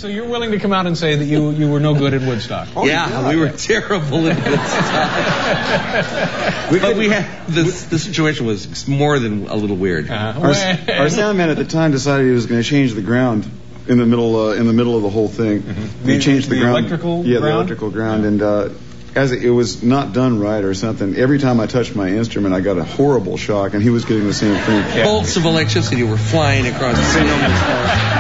So you're willing to come out and say that you were no good at Woodstock? We were terrible at Woodstock. The situation was more than a little weird. Our sound man at the time decided he was going to change the ground in the middle of the whole thing. Mm-hmm. He changed the ground. Electrical ground? The electrical ground. And as it was not done right or something, every time I touched my instrument, I got a horrible shock, and he was getting the same thing. Bolts of electricity were flying across the room.